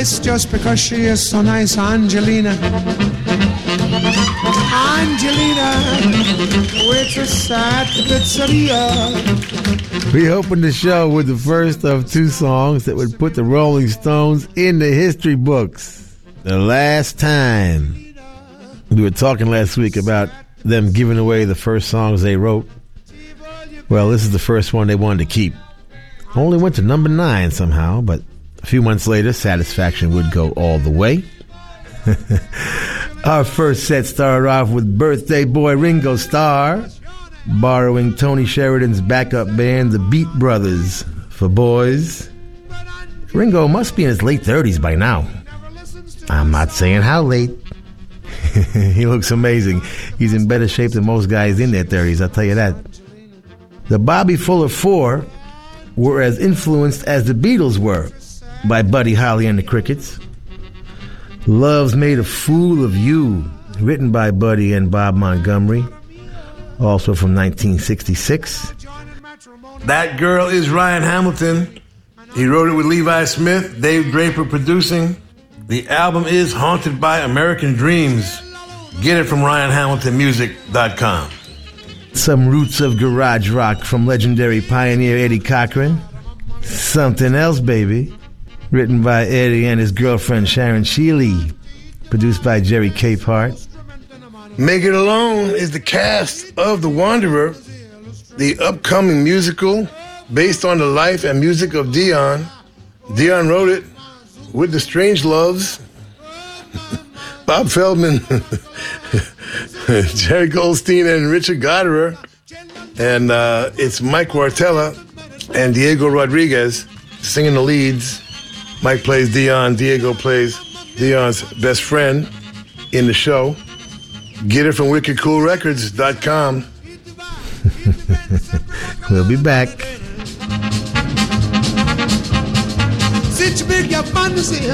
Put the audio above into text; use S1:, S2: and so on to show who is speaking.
S1: It's just because she is so nice, Angelina. Angelina, waitress at the pizzeria.
S2: We opened the show with the first of two songs that would put the Rolling Stones in the history books. The Last Time. We were talking last week about them giving away the first songs they wrote. Well, this is the first one they wanted to keep. Only went to number 9 somehow, but a few months later, Satisfaction would go all the way. Our first set started off with birthday boy Ringo Starr, borrowing Tony Sheridan's backup band, the Beat Brothers, for Boys. Ringo must be in his late 30s by now. I'm not saying how late. He looks amazing. He's in better shape than most guys in their 30s, I'll tell you that. The Bobby Fuller Four were as influenced as the Beatles were by Buddy Holly and the Crickets. Love's Made a Fool of You, written by Buddy and Bob Montgomery, also from 1966. That Girl is Ryan Hamilton. He wrote it with Levi Smith, Dave Draper producing. The album is Haunted by American Dreams. Get it from RyanHamiltonMusic.com. Some roots of garage rock from legendary pioneer Eddie Cochran. Something Else, Baby, written by Eddie and his girlfriend Sharon Shealy, produced by Jerry Capehart. Make It Alone is the cast of The Wanderer, the upcoming musical based on the life and music of Dion. Dion wrote it with the Strangeloves, Bob Feldman, Jerry Goldstein, and Richard Goddard. And it's Mike Wartella and Diego Rodriguez singing the leads. Mike plays Dion, Diego plays Dion's best friend in the show. Get it from WickedCoolRecords.com. We'll be back.